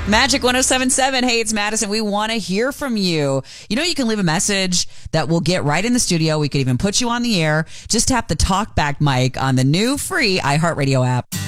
Magic 107.7. Hey, it's Madison. We want to hear from you. You can leave a message that we'll get right in the studio. We could even put you on the air. Just tap the talkback mic on the new free iHeartRadio app.